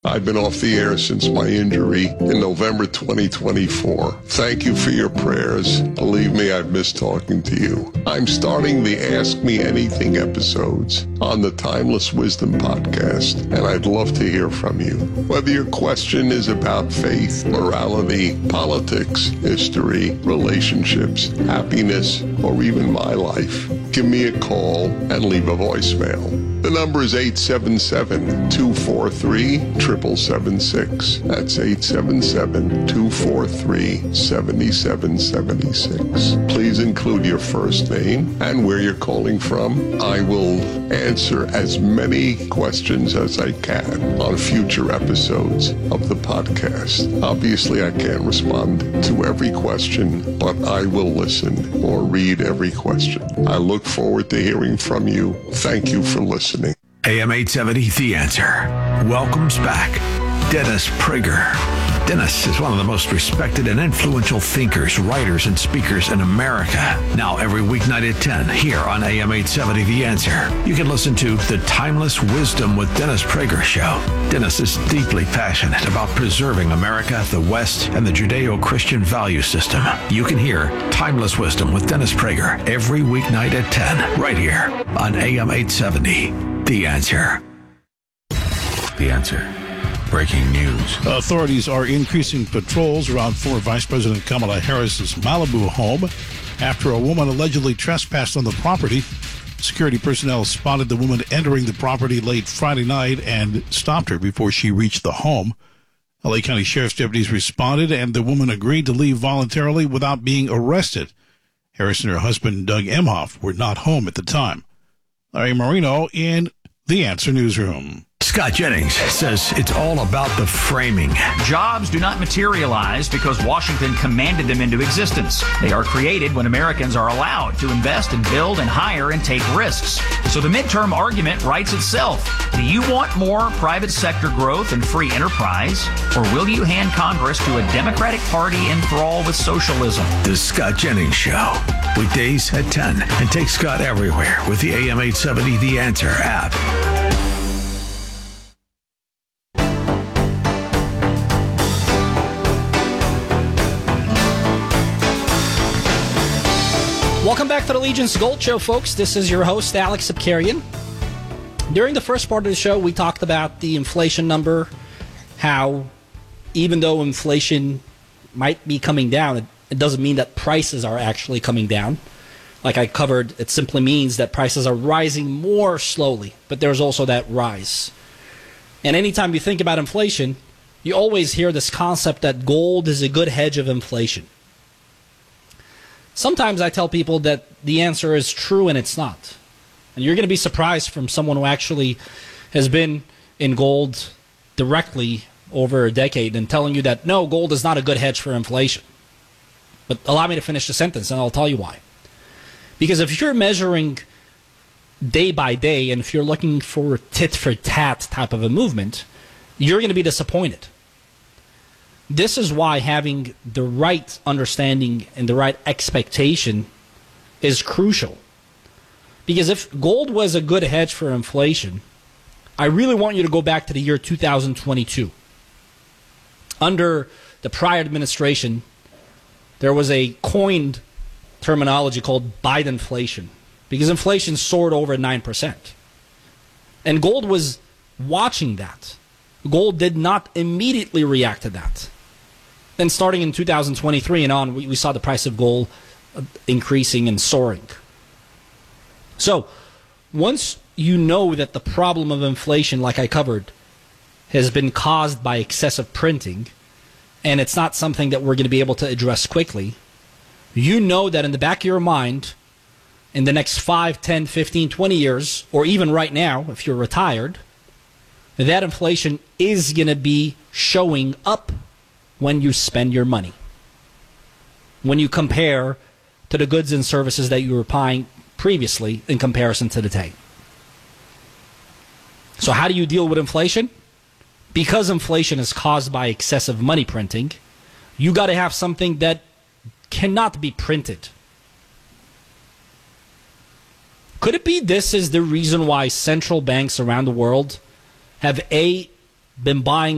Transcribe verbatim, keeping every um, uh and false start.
I've been off the air since my injury in November twenty twenty-four. Thank you for your prayers. Believe me, I've missed talking to you. I'm starting the Ask Me Anything episodes on the Timeless Wisdom podcast, and I'd love to hear from you. Whether your question is about faith, morality, politics, history, relationships, happiness, or even my life, give me a call and leave a voicemail. The number is eight seven seven, two four three, seven seven seven six. That's eight seven seven, two four three, seven seven seven six. Please include your first name and where you're calling from. I will answer as many questions as I can on future episodes of the podcast. Obviously, I can't respond to every question, but I will listen or read every question. I look forward to hearing from you. Thank you for listening. A M eight seventy, The Answer, welcomes back Dennis Prager. Dennis is one of the most respected and influential thinkers, writers, and speakers in America. Now, every weeknight at ten, here on A M eight seventy, The Answer, you can listen to The Timeless Wisdom with Dennis Prager show. Dennis is deeply passionate about preserving America, the West, and the Judeo-Christian value system. You can hear Timeless Wisdom with Dennis Prager every weeknight at ten, right here on A M eight seventy, The Answer. The Answer. Breaking news. Authorities are increasing patrols around former Vice President Kamala Harris's Malibu home after a woman allegedly trespassed on the property. Security personnel spotted the woman entering the property late Friday night and stopped her before she reached the home. L A County Sheriff's deputies responded, and the woman agreed to leave voluntarily without being arrested. Harris and her husband, Doug Emhoff, were not home at the time. Larry Marino in The Answer Newsroom. Scott Jennings says it's all about the framing. Jobs do not materialize because Washington commanded them into existence. They are created when Americans are allowed to invest and build and hire and take risks. So the midterm argument writes itself. Do you want more private sector growth and free enterprise? Or will you hand Congress to a Democratic Party enthralled with socialism? The Scott Jennings Show. Weekdays at ten. And take Scott everywhere with the A M eight seventy The Answer app. Welcome back to the Legion's Gold Show, folks. This is your host, Alex Abkarian. During the first part of the show, we talked about the inflation number, how even though inflation might be coming down, it, it doesn't mean that prices are actually coming down. Like I covered, it simply means that prices are rising more slowly, but there's also that rise. And anytime you think about inflation, you always hear this concept that gold is a good hedge of inflation. Sometimes I tell people that the answer is true and it's not. And you're going to be surprised from someone who actually has been in gold directly over a decade and telling you that, no, gold is not a good hedge for inflation. But allow me to finish the sentence and I'll tell you why. Because if you're measuring day by day and if you're looking for tit for tat type of a movement, you're going to be disappointed. This is why having the right understanding and the right expectation is crucial. Because if gold was a good hedge for inflation, I really want you to go back to the year two thousand twenty-two. Under the prior administration, there was a coined terminology called Bidenflation, because inflation soared over nine percent. And gold was watching that. Gold did not immediately react to that. Then starting in two thousand twenty-three and on, we, we saw the price of gold increasing and soaring. So, once you know that the problem of inflation, like I covered, has been caused by excessive printing, and it's not something that we're going to be able to address quickly, you know that in the back of your mind, in the next five, ten, fifteen, twenty years, or even right now, if you're retired, that inflation is going to be showing up when you spend your money. When you compare to the goods and services that you were buying previously in comparison to today. So how do you deal with inflation? Because inflation is caused by excessive money printing, you got to have something that cannot be printed. Could it be this is the reason why central banks around the world have A, been buying